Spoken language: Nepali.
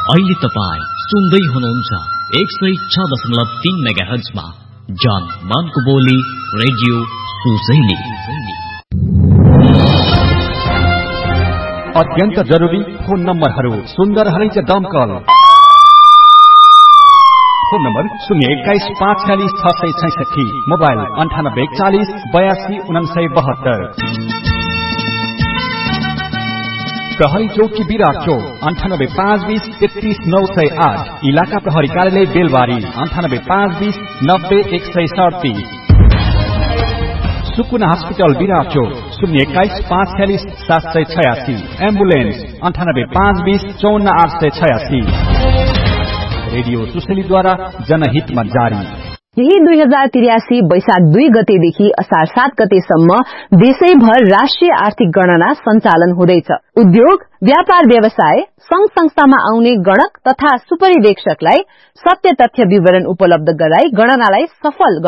अहिले तपाई सुन्दै हुनुहुन्छ 106.3 मेगाहर्जमा जन मनको बोली रेडियो सुसैली। अत्यन्त जरुरी फोन नम्बरहरू सुन्दर हरैच दमकल। Phone number 021-546-666, mobile 9840-82-9972। प्रहरी चौकी विराट चौक 98-520-31908, इलाका प्रहरी कार्यालय बेलबारी 98-520-90-137। सुकुना हस्पिटल विराट चौक 021-546-786, एम्बुलेन्स 98-520-54-886। रेडियो सुशेलीद्वारा जनहितमा जारी। यही 2083 वैशाख 2 गतेदेखि असार 7 गतेसम्म देशैभर राष्ट्रिय आर्थिक गणना सञ्चालन हुँदैछ। उद्योग, व्यापार व्यवसाय, संघ संस्थामा आउने गणक तथा सुपरिवेक्षकलाई सत्य तथ्य विवरण उपलब्ध गराई गणनालाई सफल